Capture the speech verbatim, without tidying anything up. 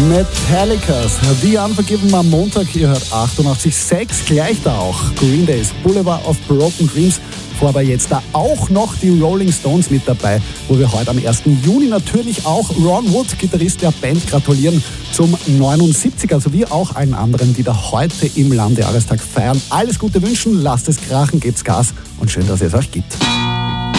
Metallicas, The Unforgiven am Montag. Ihr hört achtundachtzig Komma sechs, gleich da auch Green Days, Boulevard of Broken Dreams. Vor aber jetzt da auch noch die Rolling Stones mit dabei, wo wir heute am ersten Juni natürlich auch Ron Wood, Gitarrist der Band, gratulieren zum neunundsiebziger, sowie auch allen anderen, die da heute im Landjahrestag feiern. Alles Gute wünschen, lasst es krachen, gebt's Gas und schön, dass es euch gibt.